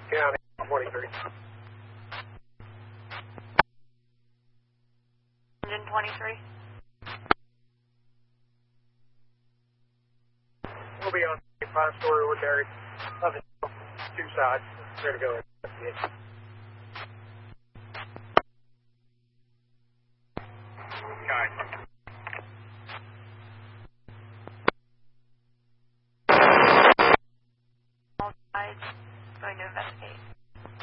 County, 23. Engine 23. We'll be on 5-story ordinary. Two sides. Ready to go.